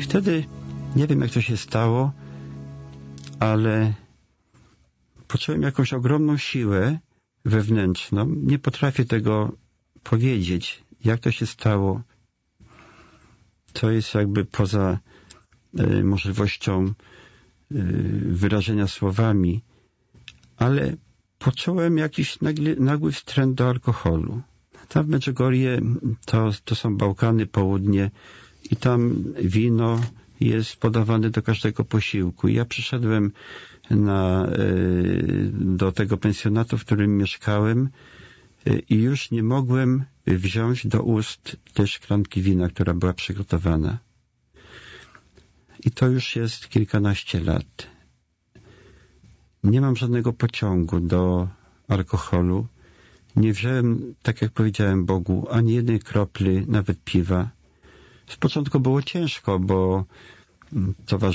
wtedy, nie wiem jak to się stało, ale poczułem jakąś ogromną siłę wewnętrzną. Nie potrafię tego powiedzieć, jak to się stało. To jest jakby poza możliwością wyrażenia słowami, ale poczułem jakiś nagły wstręt do alkoholu. Tam w Medjugorje to są Bałkany, południe i tam wino jest podawane do każdego posiłku. I ja przyszedłem do tego pensjonatu, w którym mieszkałem i już nie mogłem wziąć do ust tej szklanki wina, która była przygotowana. I to już jest kilkanaście lat. Nie mam żadnego pociągu do alkoholu. Nie wziąłem, tak jak powiedziałem Bogu, ani jednej kropli, nawet piwa. Z początku było ciężko, bo towarzysze